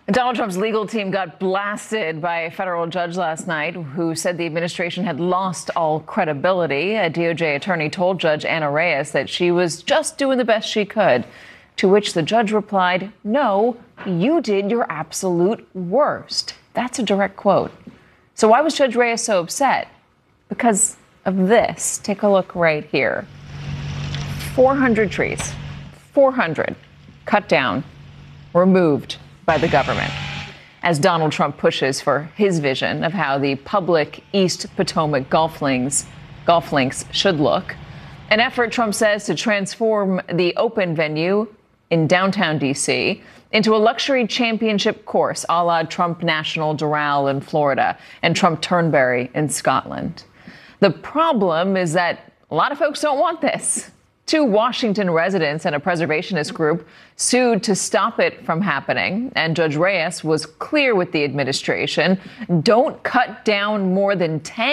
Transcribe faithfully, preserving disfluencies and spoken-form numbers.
Donald Trump's legal team got blasted by a federal judge last night who said the administration had lost all credibility. A D O J attorney told Judge Anna Reyes that she was just doing the best she could, to which the judge replied, "No, you did your absolute worst." That's a direct quote. So why was Judge Reyes so upset? Because of this. Take a look right here. four hundred trees, four hundred cut down, removed by the government, as Donald Trump pushes for his vision of how the public East Potomac golf links, golf links should look. An effort, Trump says, to transform the open venue in downtown D C into a luxury championship course a la Trump National Doral in Florida and Trump Turnberry in Scotland. The problem is that a lot of folks don't want this. Two Washington residents and a preservationist group sued to stop it from happening, and Judge Reyes was clear with the administration: don't cut down more than ten